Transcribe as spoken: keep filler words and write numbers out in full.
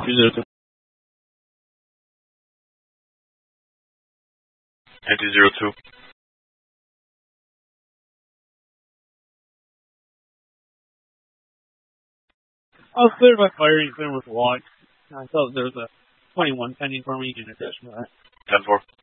two zero two. And two zero two. I was cleared by firing clear with watch. I thought there was a twenty-one pending for me. You can attach to that. ten four.